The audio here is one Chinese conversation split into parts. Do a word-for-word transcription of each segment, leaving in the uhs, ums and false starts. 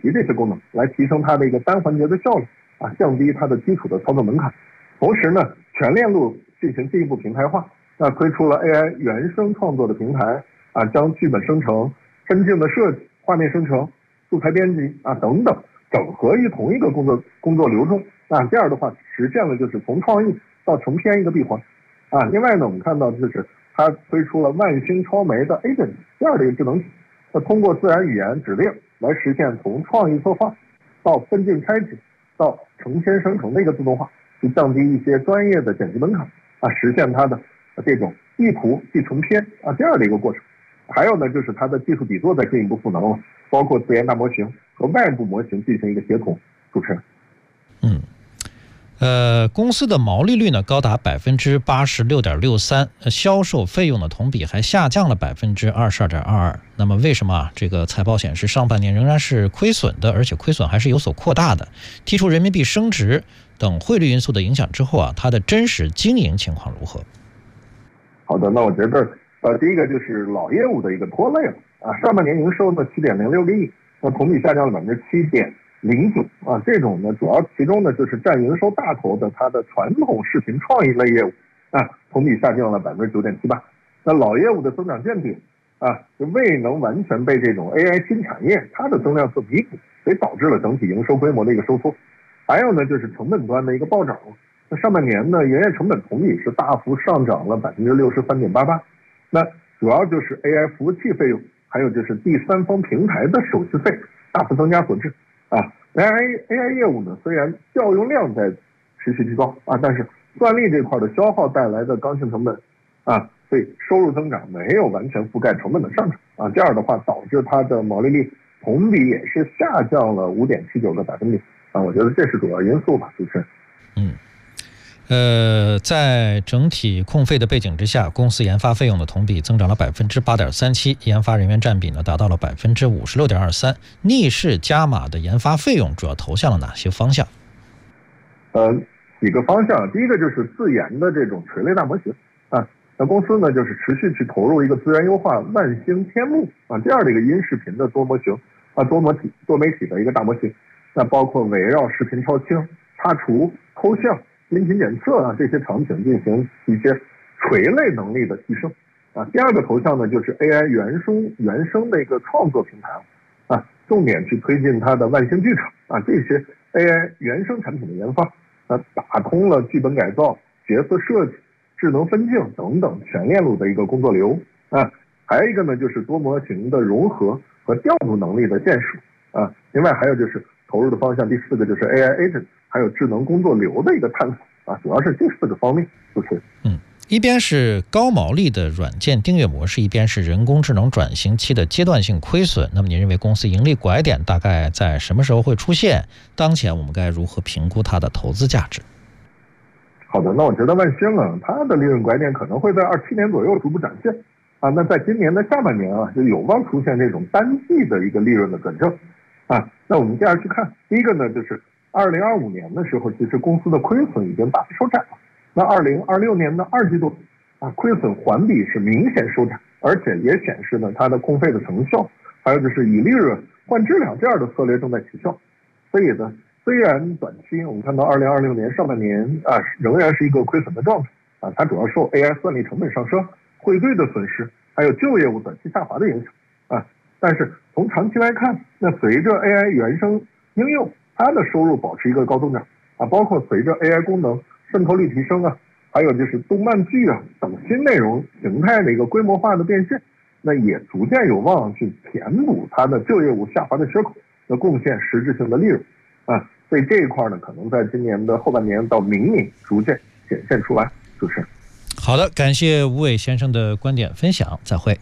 习这些功能，来提升它的一个单环节的效率啊，降低它的基础的操作门槛。同时呢，全链路进行进一步平台化，那推出了 A I 原生创作的平台啊，将剧本生成、分镜的设计、画面生成、素材编辑啊等等整合于同一个工作工作流中啊，这样的话实现了就是从创意到成片一个闭环啊。另外呢，我们看到就是它推出了万星超媒的 Agent 这样的一个智能体，它通过自然语言指令来实现从创意策划到分镜拆解到成片生成的一个自动化，去降低一些专业的剪辑门槛啊，实现它的这种一图即成片啊这样的一个过程。还有呢，就是它的技术底座在进一步赋能了，包括自研大模型和外部模型进行一个协同。主持人， 嗯，呃，公司的毛利率呢高达百分之八十六点六三，销售费用呢同比还下降了百分之二十二点二二。那么为什么啊？这个财报显示上半年仍然是亏损的，而且亏损还是有所扩大的。剔除人民币升值等汇率因素的影响之后啊，它的真实经营情况如何？ 好的，那我觉得。呃，第一个就是老业务的一个拖累了啊，上半年营收呢七点零六个亿，那同比下降了百分之七点零九啊，这种呢主要其中呢就是占营收大头的它的传统视频创意类业务啊，同比下降了百分之九点七八，那老业务的增长见顶啊，就未能完全被这种 A I 新产业它的增量所弥补，所以导致了整体营收规模的一个收缩。还有呢就是成本端的一个暴涨，那上半年呢营业成本同比是大幅上涨了百分之六十三点八八。那主要就是 A I 服务器费用，还有就是第三方平台的手续费大幅增加所致啊。A I A I 业务呢，虽然调用量在持续提高啊，但是算力这块的消耗带来的刚性成本啊，所以收入增长没有完全覆盖成本的上涨啊，这样的话导致它的毛利率同比也是下降了五点七九个百分点啊。我觉得这是主要因素吧，主持人。 嗯。呃，在整体控费的背景之下，公司研发费用的同比增长了百分之八点三七，研发人员占比呢达到了百分之五十六点二三。逆势加码的研发费用主要投向了哪些方向？ 呃，几个方向，第一个就是自研的这种垂类大模型啊，那公司呢就是持续去投入一个资源优化万星天幕啊这样的一个音视频的多模型啊多模体多媒体的一个大模型，那包括围绕视频超清、擦除、抠像、音频检测啊这些场景进行一些垂类能力的提升啊。第二个头项呢就是 A I 原生原生的一个创作平台啊，重点去推进它的万星剧场啊这些 A I 原生产品的研发啊，打通了剧本改造、角色设计、智能分镜等等全链路的一个工作流啊。还有一个呢就是多模型的融合和调度能力的建设啊。另外还有就是投入的方向，第四个就是 A I Agent。还有智能工作流的一个探索啊，主要是这四个方面。就是嗯，一边是高毛利的软件订阅模式，一边是人工智能转型期的阶段性亏损。那么您认为公司盈利拐点大概在什么时候会出现？当前我们该如何评估它的投资价值？ 好的，那我觉得万星啊，它的利润拐点可能会在二七年左右逐步展现啊。那在今年的下半年啊，就有望出现这种单季的一个利润的转正啊。那我们接下来去看，第一个呢就是二零二五年的时候，其实公司的亏损已经大幅收窄了。那二零二六年的二季度啊，亏损环比是明显收窄，而且也显示呢它的控费的成效，还有就是以利润换质量这样的策略正在起效。所以呢，虽然短期我们看到二零二六年上半年啊仍然是一个亏损的状态啊，它主要受 A I 算力成本上升、汇兑的损失，还有旧业务短期下滑的影响啊。但是从长期来看，那随着 A I 原生应用，它的收入保持一个高增长啊，包括随着 A I 功能渗透率提升啊，还有就是动漫剧啊等新内容形态的一个规模化的变现，那也逐渐有望去填补它的旧业务下滑的缺口，那贡献实质性的利润啊。所以这一块呢，可能在今年的后半年到明年逐渐显现出来。主持人， 好的，感谢吴伟先生的观点分享，再会。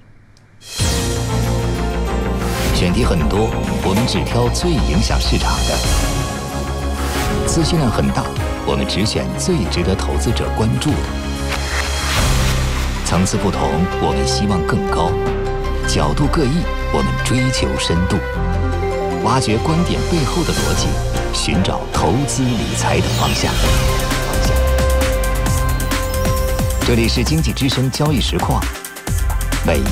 选题很多，我们只挑最影响市场的；资讯量很大，我们只选最值得投资者关注的。层次不同，我们希望更高；角度各异，我们追求深度。挖掘观点背后的逻辑，寻找投资理财的方向。这里是经济之声交易实况，每